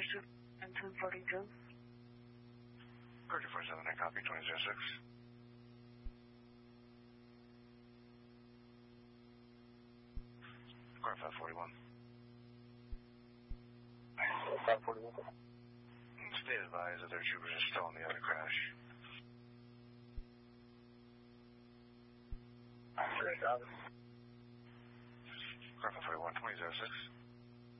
pursuit and 242. 34-7, I copy 2006. Car 541. 541. Stay advised that their troopers are still in the other crash. Car 541, 2006.